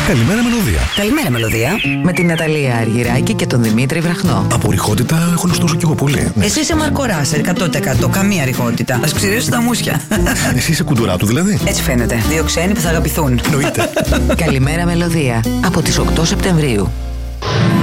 Καλημέρα Μελωδία. Καλημέρα Μελωδία. Με την Ναταλία Αργυράκη και τον Δημήτρη Βραχνό. Από ρηχότητα έχω να σου δώσω κι εγώ πολύ. Εσύ είσαι Μαρκοράσερ, 100%. Καμία ρηχότητα. Α ξηρίσω τα μουσια. Εσύ είσαι κουντουράτου δηλαδή. Έτσι φαίνεται. Δύο ξένοι που θα αγαπηθούν. Εννοείται. Καλημέρα Μελωδία. Από τις 8 Σεπτεμβρίου.